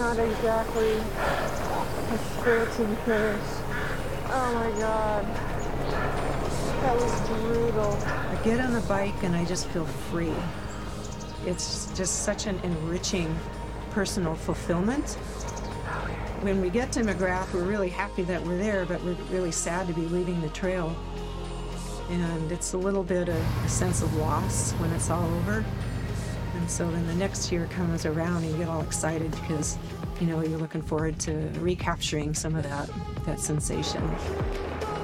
not exactly a spirited finish. Oh my God. That was brutal. I get on the bike and I just feel free. It's just such an enriching personal fulfillment. When we get to McGrath, we're really happy that we're there, but we're really sad to be leaving the trail. And it's a little bit of a sense of loss when it's all over. And so then the next year comes around and you get all excited because, you're looking forward to recapturing some of that sensation.